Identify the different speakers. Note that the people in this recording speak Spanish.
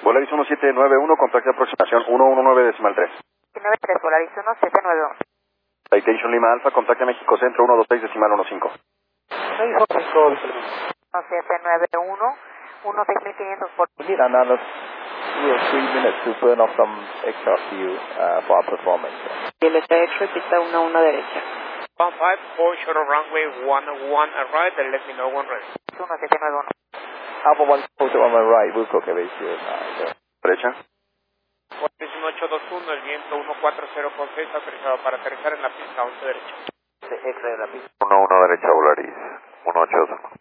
Speaker 1: Volaris 1791, contacto de aproximación 119.3.
Speaker 2: 93, Volaris 1791.
Speaker 1: Citation Lima Alpha, contacto México Centro 126.15.
Speaker 2: 1791, 16500 por...
Speaker 3: We need another 2 or 3 minutes to burn off some extra fuel for our performance.
Speaker 2: Y el extra pista 11 derecha.
Speaker 4: 154 short of runway 11 right, and let me know when ready.
Speaker 2: 1791.
Speaker 3: Alpha 1 photo on my right, we'll cook away here now.
Speaker 1: Derecha.
Speaker 4: 1821, el viento 140 con 6, autorizado para aterrizar en la pista 11 derecha.
Speaker 3: Extra de la pista.
Speaker 1: 11 derecha, Volaris 182.